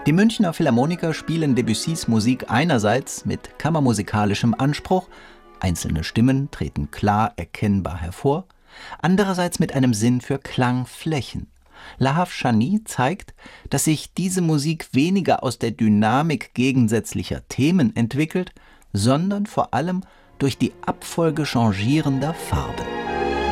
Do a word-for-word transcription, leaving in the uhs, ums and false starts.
Die Münchner Philharmoniker spielen Debussys Musik einerseits mit kammermusikalischem Anspruch, einzelne Stimmen treten klar erkennbar hervor, andererseits mit einem Sinn für Klangflächen. Lahav Shani zeigt, dass sich diese Musik weniger aus der Dynamik gegensätzlicher Themen entwickelt, sondern vor allem durch die Abfolge changierender Farben.